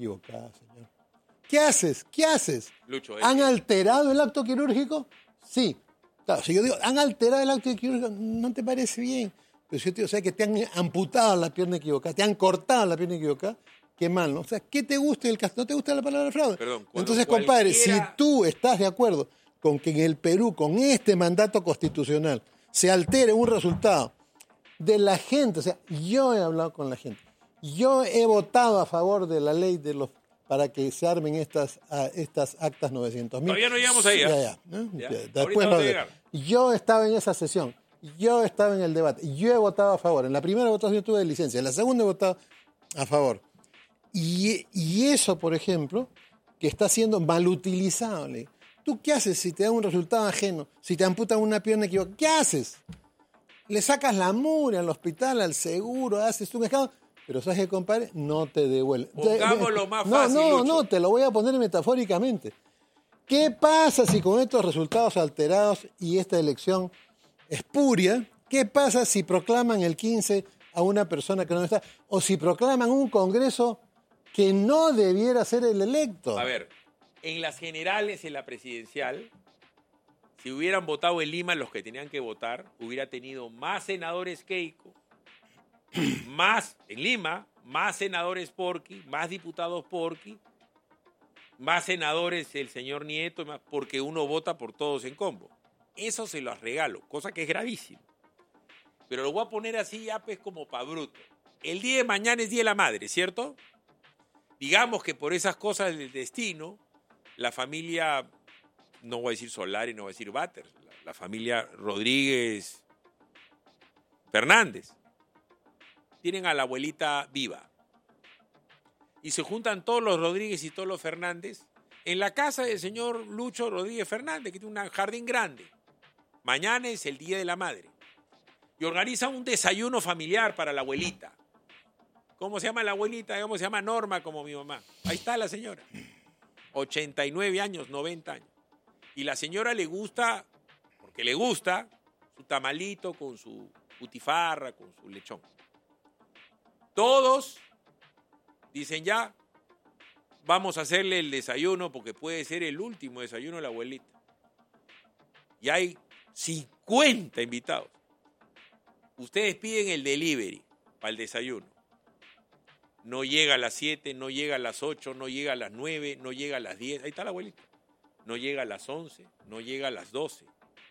equivocada, señor. ¿Qué haces? ¿Qué haces? Lucho, ¿Han alterado el acto quirúrgico? Sí. Claro, si yo digo, ¿han alterado el acto quirúrgico? No te parece bien. Pero si yo te digo, o sea, que te han amputado la pierna equivocada, te han cortado la pierna equivocada, qué mal, ¿no? O sea, ¿qué te gusta el caso? ¿No te gusta la palabra fraude? Perdón, entonces, compadre, si tú estás de acuerdo con que en el Perú, con este mandato constitucional, se altere un resultado de la gente, o sea, yo he hablado con la gente, yo he votado a favor de la ley de los para que se armen estas actas 900.000. Todavía no llegamos ahí. Ya. Después lo de... Yo estaba en esa sesión, yo estaba en el debate, yo he votado a favor. En la primera votación tuve de licencia, en la segunda he votado a favor. Y eso, por ejemplo, que está siendo mal utilizado. ¿Tú qué haces si te dan un resultado ajeno? Si te amputan una pierna equivocada, ¿qué haces? Le sacas la mura al hospital, al seguro, haces un escándalo. Pero ¿sabes qué, compadre? No te devuelve. Pongámoslo más fácil, Lucho. No, te lo voy a poner metafóricamente. ¿Qué pasa si con estos resultados alterados y esta elección espuria, qué pasa si proclaman el 15 a una persona que no está? O si proclaman un Congreso que no debiera ser el electo. A ver, en las generales, en la presidencial, si hubieran votado en Lima los que tenían que votar, hubiera tenido más senadores Keiko, más en Lima, más senadores Porqui, más diputados Porqui, más senadores el señor Nieto, porque uno vota por todos en combo. Eso se los regalo, cosa que es gravísimo. Pero lo voy a poner así ya pues como pa' bruto. El día de mañana es Día de la Madre, ¿cierto? Digamos que por esas cosas del destino, la familia, no voy a decir Solari, no voy a decir Bater, la familia Rodríguez Fernández, tienen a la abuelita viva. Y se juntan todos los Rodríguez y todos los Fernández en la casa del señor Lucho Rodríguez Fernández, que tiene un jardín grande. Mañana es el Día de la Madre. Y organizan un desayuno familiar para la abuelita. ¿Cómo se llama la abuelita? ¿Cómo se llama? Norma, como mi mamá. Ahí está la señora. 89 años, 90 años. Y la señora le gusta, porque le gusta, su tamalito con su putifarra, con su lechón. Todos dicen ya, vamos a hacerle el desayuno porque puede ser el último desayuno de la abuelita. Y hay 50 invitados. Ustedes piden el delivery para el desayuno. No llega a las 7, no llega a las 8, no llega a las 9, no llega a las 10. Ahí está la abuelita. No llega a las 11, no llega a las 12.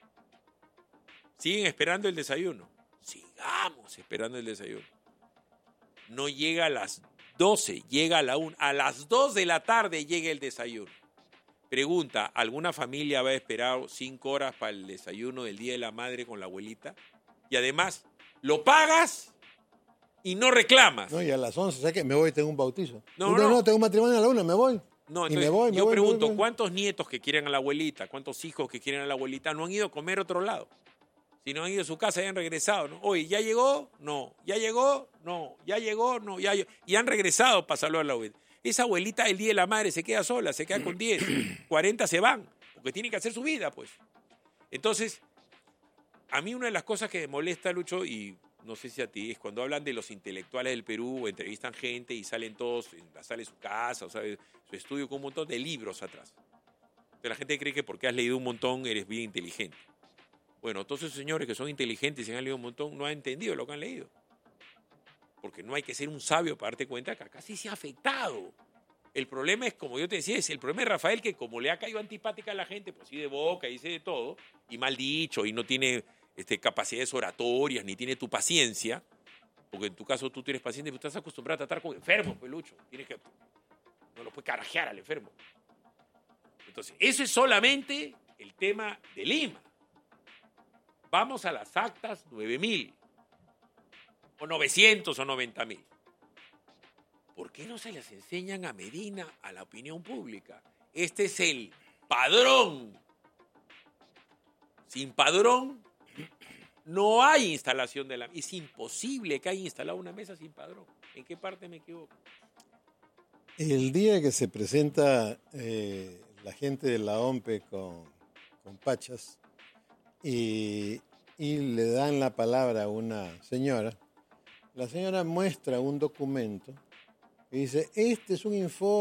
Siguen esperando el desayuno. Sigamos esperando el desayuno. No llega a las 12, llega a la 1. A las 2 de la tarde llega el desayuno. Pregunta, ¿alguna familia va a esperar 5 horas para el desayuno del Día de la Madre con la abuelita? Y además, ¿lo pagas y no reclamas? No, y a las 11, ¿sabes qué? Me voy, tengo un bautizo. No, tengo un matrimonio a la 1, me voy. No, y entonces, yo pregunto, me voy. ¿cuántos nietos que quieren a la abuelita, cuántos hijos que quieren a la abuelita no han ido a comer a otro lado? Si no han ido a su casa y han regresado, ¿no? Oye, ¿ya llegó? No. ¿Ya llegó? No. ¿Ya llegó? No. ¿Ya llegó? Y han regresado para saludar a la abuelita. Esa abuelita el Día de la Madre se queda sola, se queda con 10. 40 se van, porque tienen que hacer su vida, pues. Entonces, a mí una de las cosas que me molesta, Lucho, y no sé si a ti, es cuando hablan de los intelectuales del Perú, o entrevistan gente y salen todos en la sala de su casa, o sea, su estudio con un montón de libros atrás. Entonces, la gente cree que porque has leído un montón eres bien inteligente. Bueno, todos esos señores que son inteligentes y han leído un montón no han entendido lo que han leído. Porque no hay que ser un sabio para darte cuenta que acá sí se ha afectado. El problema es, como yo te decía, el problema es Rafael, que como le ha caído antipática a la gente, pues sí de boca, dice de todo, y mal dicho, y no tiene capacidades oratorias, ni tiene tu paciencia, porque en tu caso tú tienes paciente, pero estás acostumbrado a tratar con enfermos, Pelucho. No lo puedes carajear al enfermo. Entonces, eso es solamente el tema de Lima. Vamos a las actas 9.000, o 900 o 90.000. ¿Por qué no se les enseñan a Medina, a la opinión pública? Este es el padrón. Sin padrón no hay instalación de la mesa. Es imposible que haya instalado una mesa sin padrón. ¿En qué parte me equivoco? El día que se presenta la gente de la OMPE con Pachas y le dan la palabra a una señora, la señora muestra un documento y dice, este es un informe